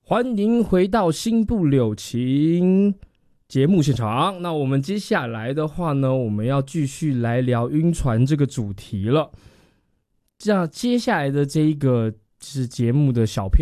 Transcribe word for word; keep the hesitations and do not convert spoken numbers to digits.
欢迎回到新不柳情节目现场。那我们接下来的话呢，我们要继续来聊晕船这个主题了。这样接下来的这一个是节目的小片